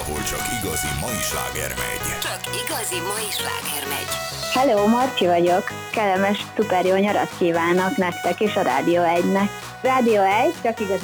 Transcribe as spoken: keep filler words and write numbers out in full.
ahol csak igazi mai sláger megy. Csak igazi mai sláger megy. Hello, Marci vagyok. Kellemes, szuper jó nyarat kívánok nektek és a Rádió egynek. Rádió egy, csak igazi